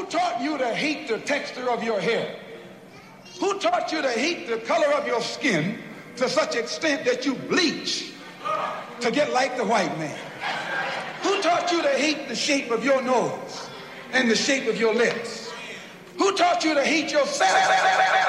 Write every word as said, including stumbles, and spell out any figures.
taught you to hate the texture of your hair? Who taught you to hate the color of your skin to such extent that you bleach to get like the white man? Who taught you to hate the shape of your nose and the shape of your lips? Who taught you to hate yourself